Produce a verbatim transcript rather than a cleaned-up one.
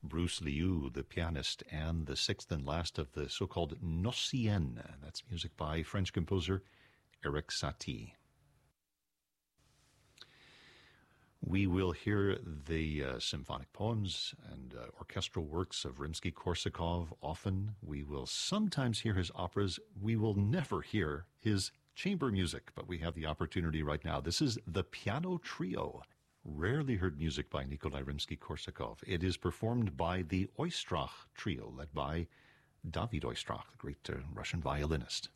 Bruce Liu, the pianist, and the sixth and last of the so-called Noccienne. That's music by French composer Erik Satie. We will hear the uh, symphonic poems and uh, orchestral works of Rimsky-Korsakov often. We will sometimes hear his operas. We will never hear his chamber music, but we have the opportunity right now. This is the Piano Trio. Rarely heard music by Nikolai Rimsky-Korsakov. It is performed by the Oistrach Trio, led by David Oistrach, the great uh, Russian violinist.